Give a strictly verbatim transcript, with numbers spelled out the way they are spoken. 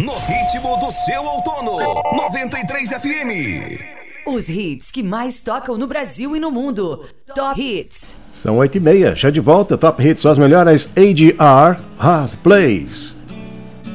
no ritmo do seu outono. noventa e três F M. Os hits que mais tocam no Brasil e no mundo. Top Hits. São oito e meia, já de volta. Top Hits, só as melhores. A D R Hard Plays.